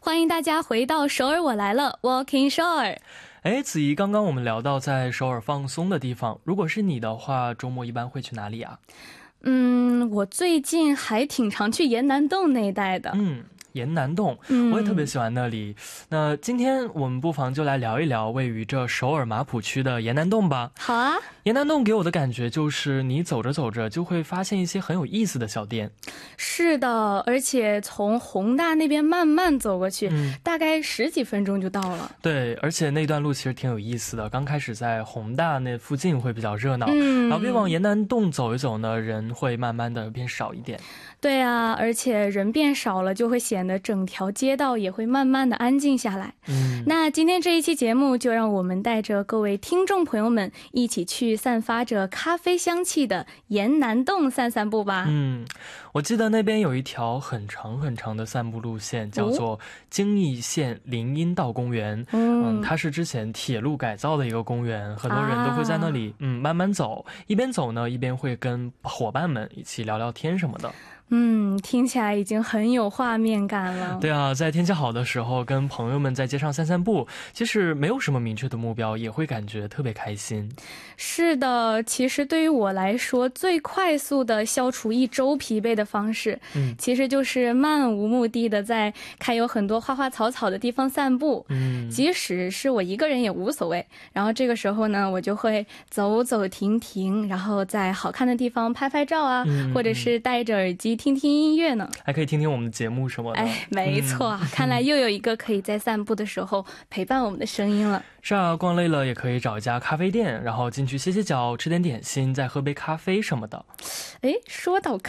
欢迎大家回到首尔我来了 Walking 首尔。 哎，子怡，刚刚我们聊到在首尔放松的地方，如果是你的话，周末一般会去哪里啊？ 我最近还挺常去延南洞那一带的。 延南洞，我也特别喜欢那里。那今天我们不妨就来聊一聊位于这首尔马浦区的延南洞吧。 好啊。 延南洞给我的感觉就是你走着走着就会发现一些很有意思的小店。 是的，而且从弘大那边慢慢走过去，大概10几分钟就到了。 对，而且那段路其实挺有意思的，刚开始在弘大那附近会比较热闹，然后越往延南洞走一走呢，人会慢慢的变少一点。 对啊，而且人变少了就会显得整条街道也会慢慢的安静下来。那今天这一期节目就让我们带着各位听众朋友们一起去散发着咖啡香气的延南洞散散步吧。 我记得那边有一条很长很长的散步路线，叫做京义县林荫道公园。它是之前铁路改造的一个公园，很多人都会在那里慢慢走，一边走呢一边会跟伙伴们一起聊聊天什么的。 听起来已经很有画面感了。 对啊，在天气好的时候跟朋友们在街上散散步，其实没有什么明确的目标，也会感觉特别开心。 是的，其实对于我来说最快速的消除一周疲惫的方式，其实就是漫无目的的在开有很多花花草草的地方散步。即使是我一个人也无所谓，然后这个时候呢我就会走走停停，然后在好看的地方拍拍照啊，或者是戴着耳机听听音乐呢， 还可以听听我们的节目什么的。 哎，没错啊，看来又有一个可以在散步的时候陪伴我们的声音了。 是啊，逛累了也可以找一家咖啡店，然后进去歇歇脚，吃点点心，再喝杯咖啡什么的。 哎，说到咖